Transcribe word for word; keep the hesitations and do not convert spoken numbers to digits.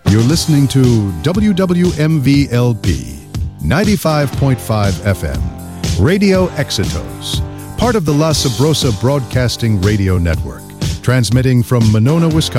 You're listening to W W M V L P ninety-five point five F M, Radio Exitos, part of the La Sabrosa Broadcasting Radio Network, transmitting from Monona, Wisconsin.